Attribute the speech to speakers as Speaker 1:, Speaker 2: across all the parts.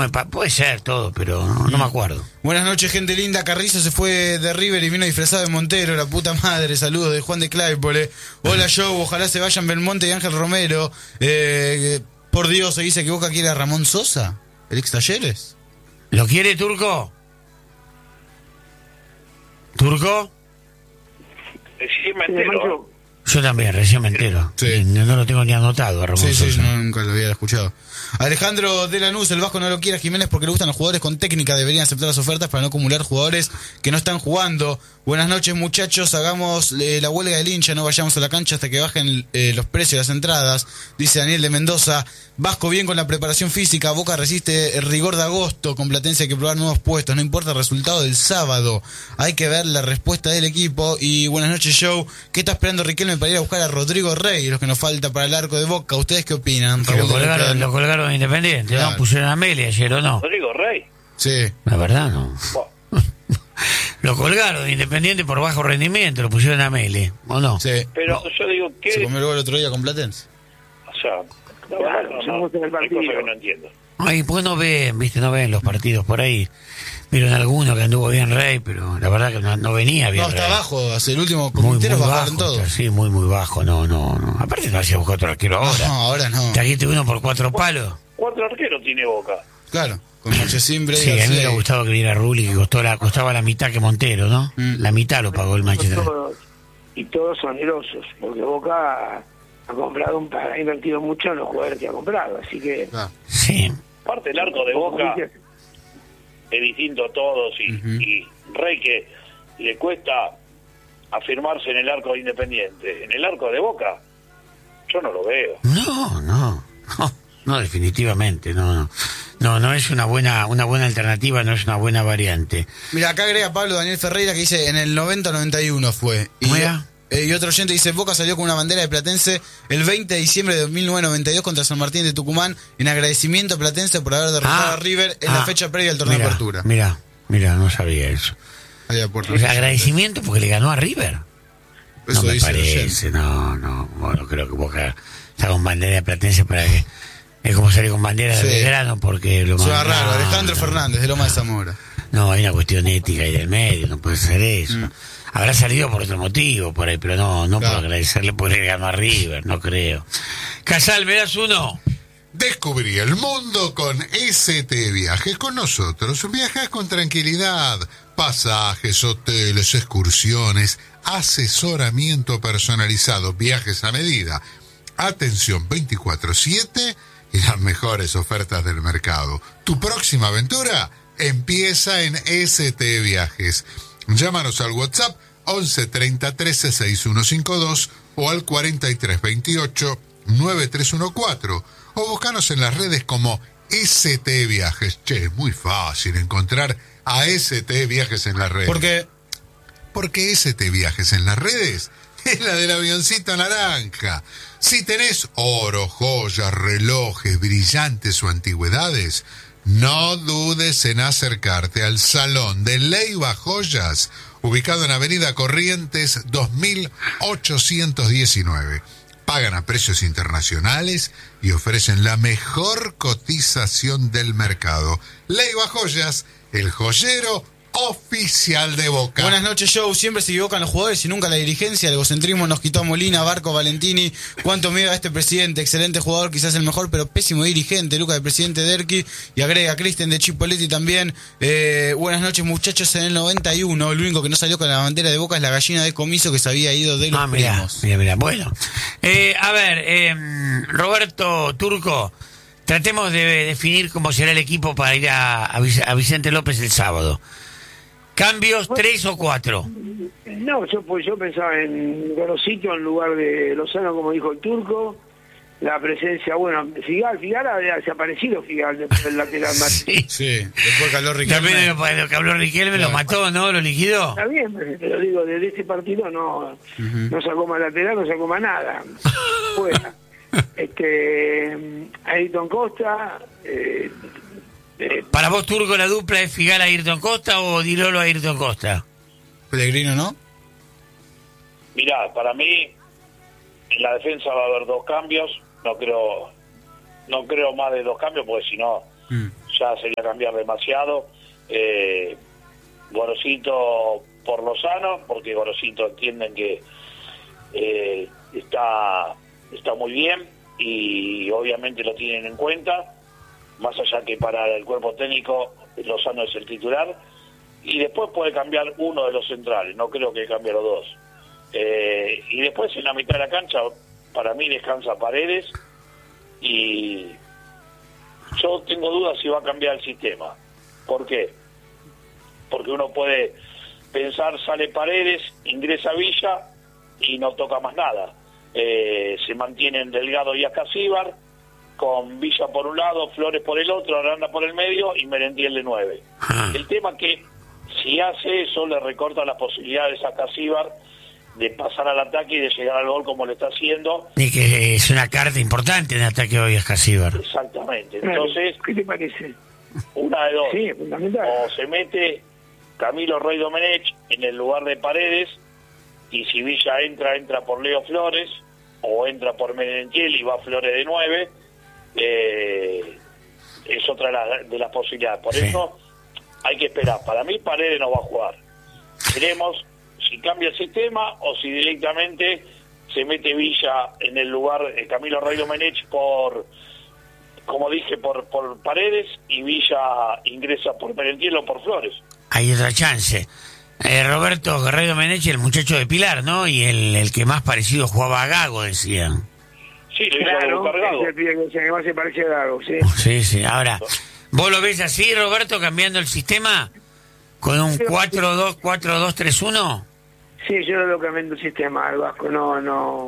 Speaker 1: puede ser todo, pero no me acuerdo.
Speaker 2: Buenas noches, gente linda. Carrizo se fue de River y vino disfrazado de Montero, la puta madre. Saludos de Juan de Claypole. Hola, Joe. Ojalá se vayan Belmonte y Ángel Romero. Por Dios, se dice que Boca quiere a Ramón Sosa, el ex Talleres.
Speaker 1: ¿Lo quiere, Turco? ¿Turco?
Speaker 3: Sí, me entero.
Speaker 1: Yo también, recién me entero.
Speaker 2: Sí.
Speaker 1: No lo tengo ni anotado a Ramón Sosa.
Speaker 2: Sí, no, nunca lo había escuchado. Alejandro de Lanús, el Vasco no lo quiere a Jiménez porque le gustan los jugadores con técnica. Deberían aceptar las ofertas para no acumular jugadores que no están jugando. Buenas noches, muchachos. Hagamos la huelga del hincha. No vayamos a la cancha hasta que bajen los precios de las entradas. Dice Daniel de Mendoza. Vasco bien con la preparación física. Boca resiste el rigor de agosto. Con Platense hay que probar nuevos puestos. No importa el resultado del sábado. Hay que ver la respuesta del equipo. Y buenas noches, Joe. ¿Qué está esperando Riquelme para ir a buscar a Rodrigo Rey? Los que nos falta para el arco de Boca. ¿Ustedes qué opinan?
Speaker 1: Que lo colgaron de Independiente, claro. ¿No? Pusieron a Meli ayer, ¿o no?
Speaker 3: Rodrigo Rey.
Speaker 2: Sí.
Speaker 1: La verdad, no. Lo colgaron de Independiente por bajo rendimiento, lo pusieron a Meli, ¿o no?
Speaker 2: Sí.
Speaker 3: Pero yo digo que...
Speaker 2: Se comió el gol el otro día con Platense.
Speaker 3: O sea, hay cosas que no entiendo.
Speaker 1: Ay, pues no ven los partidos por ahí. Vieron alguno que anduvo bien Rey, pero la verdad que no venía bien.
Speaker 2: No, está
Speaker 1: Rey.
Speaker 2: Bajo, hace el último comentario bajaron todos.
Speaker 1: Sí, muy bajo, no. Aparte no hacía buscar otro arquero ahora.
Speaker 2: No, ahora no.
Speaker 1: Trajiste uno por 4 palos.
Speaker 3: 4 arqueros tiene Boca.
Speaker 2: Claro, con Marchesín, Brey.
Speaker 1: Sí, a mí me hubiera gustado que viniera Rulli, que costaba la mitad que Montero, ¿no? La mitad lo pagó el Manchester.
Speaker 4: Y todos son onerosos, porque Boca ha comprado, ha invertido mucho en los jugadores que ha comprado, así que...
Speaker 1: Sí.
Speaker 3: Aparte el arco de Boca es distinto a todos y Rey que le cuesta afirmarse en el arco de Independiente. En el arco de Boca yo no lo veo.
Speaker 1: No, definitivamente, no es una buena alternativa, no es una buena variante.
Speaker 2: Mira, acá agrega Pablo Daniel Ferreira que dice en el 90-91 fue. Y otro oyente dice, Boca salió con una bandera de Platense el 20 de diciembre de 1992 contra San Martín de Tucumán en agradecimiento a Platense por haber derrotado a River en la fecha previa al torneo de apertura.
Speaker 1: Mira, no sabía eso. Agradecimiento porque le ganó a River.
Speaker 2: Eso
Speaker 1: no me parece, no, creo que Boca está con bandera de Platense para que... Es como salir con bandera de Belgrano porque lo
Speaker 2: suena raro, Alejandro Fernández de Loma de Zamora.
Speaker 1: No, hay una cuestión ética ahí del medio, no puede ser eso. Habrá salido por otro motivo por ahí, pero no por agradecerle por el ganó a River, no creo. Casal, ¿me das uno?
Speaker 5: Descubrí el mundo con ST Viajes. Con nosotros viajas con tranquilidad. Pasajes, hoteles, excursiones, asesoramiento personalizado, viajes a medida, atención 24/7 y las mejores ofertas del mercado. Tu próxima aventura empieza en ST Viajes. Llámanos al WhatsApp 11 30 13 6152 o al 43 28 9314 o búscanos en las redes como ST Viajes. Che, es muy fácil encontrar a ST Viajes en las redes.
Speaker 2: ¿Por qué?
Speaker 5: Porque ST Viajes en las redes es la del avioncito naranja. Si tenés oro, joyas, relojes, brillantes o antigüedades, no dudes en acercarte al Salón de Leiva Joyas, ubicado en Avenida Corrientes 2819. Pagan a precios internacionales y ofrecen la mejor cotización del mercado. Leiva Joyas, el joyero oficial de Boca.
Speaker 2: Buenas noches, Joe. Siempre se equivocan los jugadores y nunca la dirigencia. El egocentrismo nos quitó a Molina, Barco, Valentini. Cuánto miedo a este presidente. Excelente jugador, quizás el mejor, pero pésimo dirigente. Lucas, el presidente Derqui. Y agrega Cristian de Chipoletti también. Buenas noches, muchachos. En el 91, el único que no salió con la bandera de Boca es la gallina de Comiso que se había ido de los primos.
Speaker 1: Mira. Bueno. A ver, Roberto Turco, tratemos de definir cómo será el equipo para ir a Vicente López el sábado. ¿Cambios 3 o 4?
Speaker 4: No, yo pensaba en Gorosito en lugar de Lozano, como dijo el Turco. La presencia, Figal ha desaparecido Figal después del lateral.
Speaker 2: Sí, después que habló Riquelme.
Speaker 1: También lo que habló Riquelme lo mató, ¿no? Lo liquidó.
Speaker 4: Está bien, pero digo, desde este partido no sacó más lateral, no sacó más nada. Fuera. Ayrton Costa...
Speaker 1: ¿Para vos, Turco, la dupla es Figal a Ayrton Costa o Dilolo a Ayrton Costa?
Speaker 2: Pellegrino, ¿no?
Speaker 3: Mirá, para mí en la defensa va a haber 2 cambios. No creo más de 2 cambios porque si no ya sería cambiar demasiado. Gorosito por Lozano, porque Gorosito entienden que está muy bien y obviamente lo tienen en cuenta, más allá que para el cuerpo técnico Lozano es el titular, y después puede cambiar uno de los centrales, no creo que cambie los dos. Y después en la mitad de la cancha para mí descansa Paredes, y yo tengo dudas si va a cambiar el sistema. ¿Por qué? Porque uno puede pensar, sale Paredes, ingresa Villa y no toca más nada. Se mantienen Delgado y Ascasíbar, con Villa por un lado, Flores por el otro, Aranda por el medio y Merentiel de 9. El tema que si hace eso le recorta las posibilidades a Ascasíbar de pasar al ataque y de llegar al gol como lo está haciendo.
Speaker 1: Y que es una carta importante en el ataque hoy a Ascasíbar.
Speaker 3: Exactamente. Entonces,
Speaker 4: ¿qué te parece?
Speaker 3: Una de dos.
Speaker 4: Sí, fundamental.
Speaker 3: O se mete Camilo Rey Domenech en el lugar de Paredes, y si Villa entra por Leo Flores, o entra por Merentiel y va Flores de 9, es otra de las posibilidades. Por eso hay que esperar. Para mí Paredes no va a jugar. Veremos si cambia el sistema o si directamente se mete Villa en el lugar de Camilo Rey Domenech por, como dije, por Paredes, y Villa ingresa por Merentiel o por Flores.
Speaker 1: Hay otra chance. Roberto Guerrero Meneche, el muchacho de Pilar, ¿no? Y el que más parecido jugaba a Gago, decían.
Speaker 3: Sí, lo hizo
Speaker 4: Claro,
Speaker 3: Gago.
Speaker 4: es el pibe que más se parece a Gago, sí.
Speaker 1: Sí, sí. Ahora, ¿vos lo ves así, Roberto, cambiando el sistema? ¿Con un 4-2, 4-2-3-1?
Speaker 4: Sí, yo lo veo cambiando el sistema al Vasco, no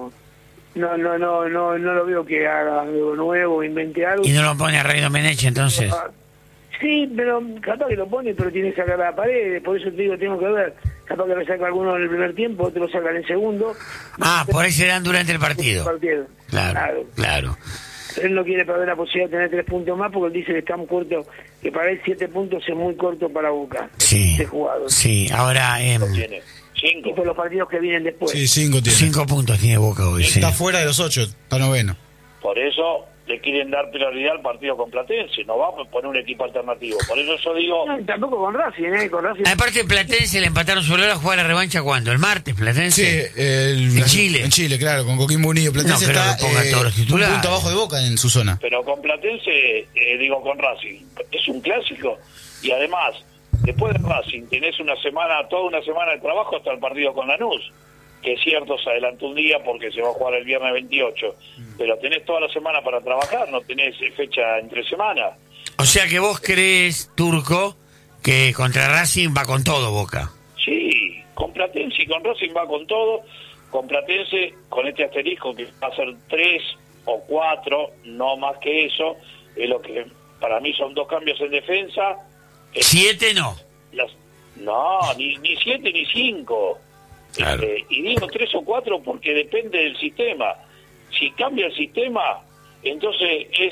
Speaker 4: lo veo que haga algo nuevo, invente algo.
Speaker 1: ¿Y no lo pone a Rey Domenech entonces?
Speaker 4: Sí, pero capaz que lo pone, pero tiene que sacar a la pared, por eso te digo, tengo que ver. Capaz que lo saca alguno en el primer tiempo, otro lo sacan en el segundo.
Speaker 1: Por ahí serán durante el partido. Claro.
Speaker 4: Él no quiere perder la posibilidad de tener 3 puntos más, porque él dice que está muy corto, que para él 7 puntos es muy corto para Boca.
Speaker 1: Sí,
Speaker 4: de jugador.
Speaker 1: Sí, ahora...
Speaker 3: Tiene 5.
Speaker 4: Y por los partidos que vienen después.
Speaker 2: Sí, 5 tiene.
Speaker 1: 5 puntos tiene Boca hoy, sí.
Speaker 2: Está fuera de los 8, está noveno.
Speaker 3: Por eso le quieren dar prioridad al partido con Platense, no va a poner un equipo alternativo. Por eso yo digo...
Speaker 4: No, tampoco con Racing, con Racing.
Speaker 1: Aparte Platense le empataron sobre la jugar la revancha, ¿cuándo? ¿El martes, Platense?
Speaker 2: Sí,
Speaker 1: en Chile.
Speaker 2: En Chile, claro, con Coquimbo Unido. Platense
Speaker 1: No, pero
Speaker 2: está
Speaker 1: que ponga todos los titulares.
Speaker 2: un punto abajo de Boca en su zona.
Speaker 3: Pero con Platense, con Racing, es un clásico. Y además, después de Racing, tenés toda una semana de trabajo hasta el partido con Lanús. Que es cierto, se adelantó un día porque se va a jugar el viernes 28. Pero tenés toda la semana para trabajar, no tenés fecha entre semana.
Speaker 1: O sea que vos crees, Turco, que contra Racing va con todo Boca.
Speaker 3: Sí, con Platense y con Racing va con todo. Con Platense, con este asterisco que va a ser 3 o 4, no más que eso. Es lo que para mí son 2 cambios en defensa.
Speaker 1: 7 no.
Speaker 3: No, ni 7 ni 5.
Speaker 1: Claro.
Speaker 3: Y digo 3 o 4 porque depende del sistema. Si cambia el sistema, entonces es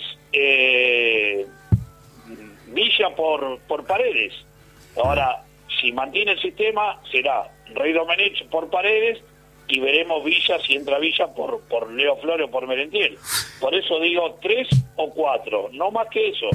Speaker 3: Villa por Paredes. Ahora, si mantiene el sistema, será Rey Domenech por Paredes, y veremos Villa, si entra Villa por Leo Flores o por Merentiel. Por eso digo 3 o 4, no más que eso.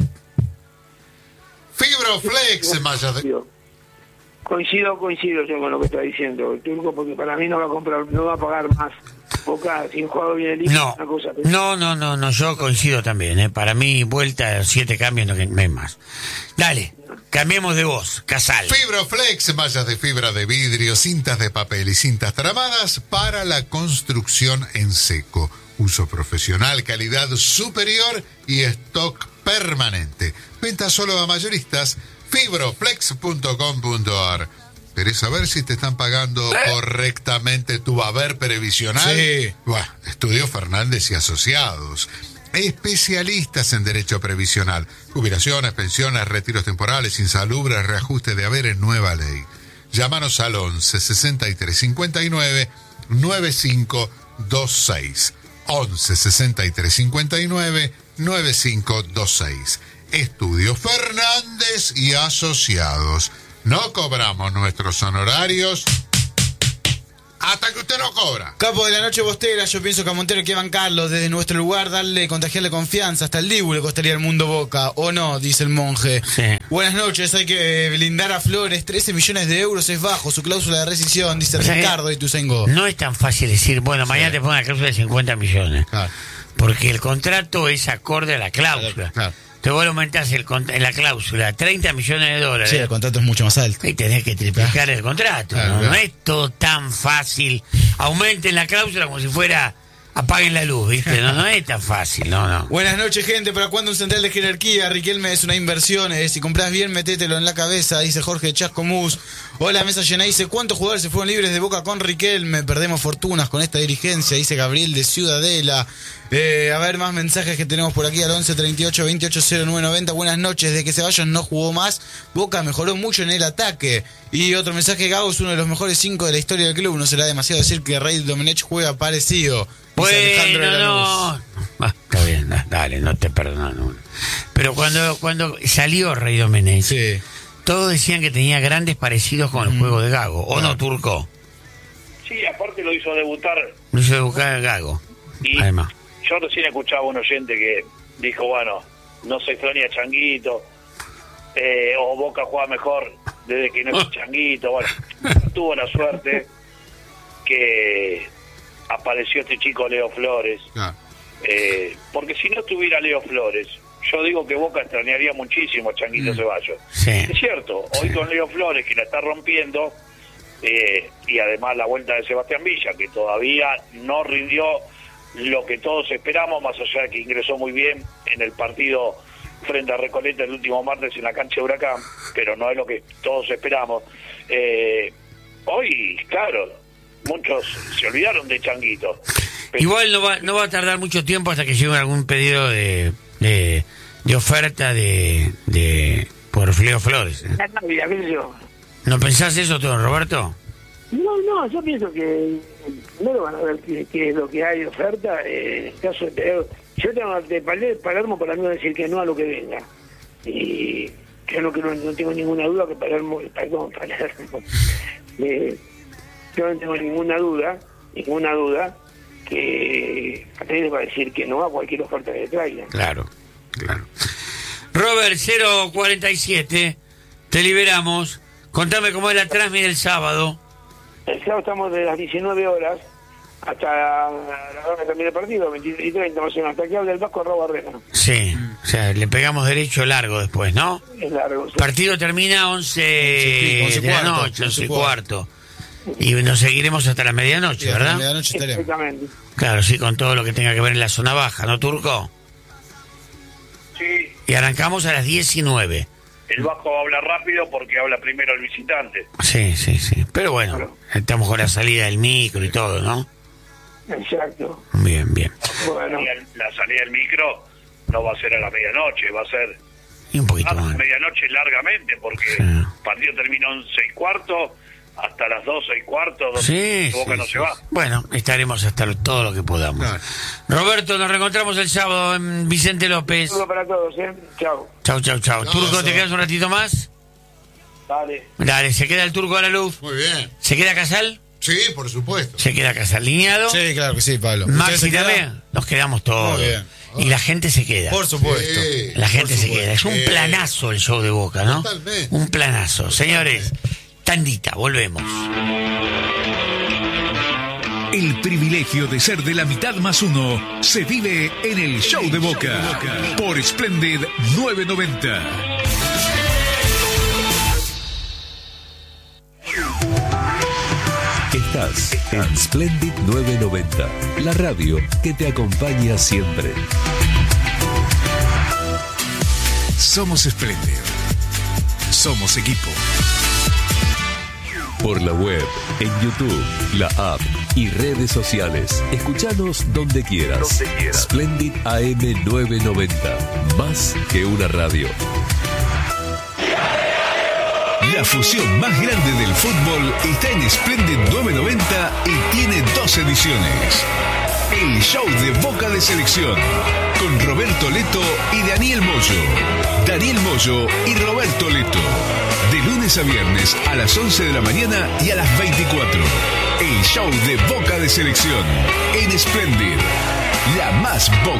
Speaker 5: Fibroflex, Maya de...
Speaker 4: Coincido yo con lo que está diciendo el Turco, porque para mí no va a pagar más Boca sin jugador bien listo.
Speaker 1: No,
Speaker 4: una cosa.
Speaker 1: No, yo coincido también. Para mí, vuelta 7 cambios, no hay más. Dale, cambiemos de voz, Casal.
Speaker 5: Fibroflex, mallas de fibra de vidrio, cintas de papel y cintas tramadas para la construcción en seco. Uso profesional, calidad superior y stock permanente. Venta solo a mayoristas. Fibroflex.com.ar. ¿Querés saber si te están pagando correctamente tu haber previsional?
Speaker 2: Sí.
Speaker 5: Buah, Estudio Fernández y Asociados. Especialistas en derecho previsional. Jubilaciones, pensiones, retiros temporales, insalubres, reajuste de haberes, nueva ley. Llámanos al 11 63 59 9526. 11 63 59 9526. Estudio Fernández y Asociados. No cobramos nuestros honorarios hasta que usted no cobra.
Speaker 2: Capo de la noche bostera, yo pienso que a Montero hay que bancarlo desde nuestro lugar, contagiarle confianza, hasta el Dibu le costaría el mundo Boca, o no, dice el monje.
Speaker 1: Sí.
Speaker 2: Buenas noches, hay que blindar a Flores, 13 millones de euros es bajo, su cláusula de rescisión, dice
Speaker 1: O sea,
Speaker 2: Ricardo de Ituzaingó.
Speaker 1: No es tan fácil decir, bueno, mañana te pongo una cláusula de 50 millones.
Speaker 2: Claro.
Speaker 1: Porque el contrato es acorde a la cláusula.
Speaker 2: Claro.
Speaker 1: Entonces vos lo aumentás en la cláusula 30 millones de dólares.
Speaker 2: Sí, el contrato es mucho más alto.
Speaker 1: Y tenés que triplicar el contrato.
Speaker 2: Claro,
Speaker 1: ¿no?
Speaker 2: claro.
Speaker 1: No es todo tan fácil. Aumenten la cláusula como si fuera apaguen la luz, ¿viste? No es tan fácil, no.
Speaker 2: Buenas noches, gente. ¿Para cuándo un central de jerarquía? Riquelme es una inversión. Si compras bien, metételo en la cabeza, dice Jorge Chascomús. Hola, mesa llena. Dice, ¿cuántos jugadores se fueron libres de Boca con Riquelme? Perdemos fortunas con esta dirigencia, dice Gabriel de Ciudadela. A ver, más mensajes que tenemos por aquí al 11 38 28 09 90. Buenas noches. De que Ceballos no jugó más, Boca mejoró mucho en el ataque. Y otro mensaje, Gago es uno de los mejores 5 de la historia del club. No será demasiado decir que Rey Domenech juega parecido. Dice Alejandro de Lanús.
Speaker 1: Está bien, dale, no te perdono. Pero cuando salió Rey Domenech,
Speaker 2: Sí.
Speaker 1: todos decían que tenía grandes parecidos con el juego de Gago. ¿O no, Turco?
Speaker 3: Sí, aparte lo hizo debutar.
Speaker 1: Lo hizo debutar Gago.
Speaker 3: Y
Speaker 1: Además.
Speaker 3: yo recién escuchaba a un oyente que dijo, bueno, no se extraña Changuito, o Boca juega mejor desde que no es Changuito. Bueno, tuvo la suerte que apareció este chico Leo Flores,
Speaker 5: Claro.
Speaker 3: porque si no tuviera Leo Flores, yo digo que Boca extrañaría muchísimo a Changuito Ceballos.
Speaker 1: Sí.
Speaker 3: Es cierto, hoy con Leo Flores, que la está rompiendo, y además la vuelta de Sebastián Villa, que todavía no rindió lo que todos esperamos, más allá de que ingresó muy bien en el partido frente a Recoleta el último martes en la cancha de Huracán, pero no es lo que todos esperamos. Hoy, claro, muchos se olvidaron de Changuito. Pero
Speaker 1: Igual no va a tardar mucho tiempo hasta que llegue algún pedido de oferta por Leo Flores.
Speaker 4: La Navidad, qué sé yo.
Speaker 1: ¿No pensás eso, tú, Roberto?
Speaker 4: No, yo pienso que no lo van a ver qué es lo que hay de oferta. En caso de yo tengo de Palermo para no decir que no a lo que venga. Y yo no tengo ninguna duda que Palermo. Yo no tengo ninguna duda que Atlético va a decir que no a cualquier oferta que traigan.
Speaker 1: Claro. Robert, 047, te liberamos. Contame cómo es la transmisión del sábado.
Speaker 4: El sábado estamos de las 19 horas hasta la hora que termine el partido, 23 y 30 más o menos, hasta que hable el Vasco Barrena.
Speaker 1: Sí, o sea, le pegamos derecho largo después, ¿no?
Speaker 4: Es largo. Sí.
Speaker 1: El partido termina 11 de la noche, 11 y cuarto. Y nos seguiremos hasta la medianoche,
Speaker 2: Sí, hasta
Speaker 1: ¿verdad?
Speaker 2: la medianoche estaremos.
Speaker 4: Exactamente.
Speaker 1: Claro, sí, con todo lo que tenga que ver en la zona baja, ¿no, Turco?
Speaker 3: sí,
Speaker 1: Y arrancamos a las 19.
Speaker 3: el Vasco va a hablar rápido porque habla primero el visitante.
Speaker 1: Sí. Pero bueno, estamos con la salida del micro y todo, ¿no?
Speaker 4: Exacto.
Speaker 1: Bien.
Speaker 4: Bueno,
Speaker 3: La salida del micro no va a ser a la medianoche, va a ser
Speaker 1: Y un poquito
Speaker 3: a la
Speaker 1: más.
Speaker 3: medianoche largamente, porque
Speaker 1: Sí.
Speaker 3: el partido termina 11 y cuarto, hasta las 12 y cuarto, donde
Speaker 1: Sí,
Speaker 3: Boca no se va.
Speaker 1: Bueno, estaremos hasta todo lo que podamos.
Speaker 5: Claro.
Speaker 1: Roberto, nos reencontramos el sábado en Vicente López.
Speaker 4: saludo para todos, Chao.
Speaker 1: Chau. Turco, ¿te quedas un ratito más?
Speaker 4: Dale.
Speaker 1: Dale, ¿se queda el Turco a la luz?
Speaker 5: Muy bien.
Speaker 1: ¿Se queda Casal?
Speaker 5: Sí, por supuesto.
Speaker 1: ¿Se queda Casal lineado?
Speaker 2: Sí, claro que sí, Pablo. ¿Ustedes
Speaker 1: Maxi
Speaker 2: se quedan?
Speaker 1: también. Nos quedamos todos.
Speaker 2: Muy bien.
Speaker 1: Y la gente se queda.
Speaker 2: Por supuesto.
Speaker 5: Sí.
Speaker 1: La gente
Speaker 2: por
Speaker 1: se
Speaker 2: supuesto.
Speaker 1: queda. Es un planazo el show de Boca, ¿no?
Speaker 5: Totalmente.
Speaker 1: Un planazo. Señores, tandita, volvemos.
Speaker 6: El privilegio de ser de la mitad más uno se vive en el show de Boca por Splendid 990.
Speaker 7: Estás en Splendid 990, la radio que te acompaña siempre.
Speaker 6: Somos Splendid. Somos equipo.
Speaker 7: Por la web, en YouTube, la app y redes sociales. Escuchanos donde quieras. Splendid AM 990, más que una radio.
Speaker 6: La fusión más grande del fútbol está en Splendid 990 y tiene 2 ediciones. El show de Boca de Selección, con Roberto Leto y Daniel Moyo. Daniel Moyo y Roberto Leto. De lunes a viernes a las 11 de la mañana y a las 24. El show de Boca de Selección en Splendid. La más Boca.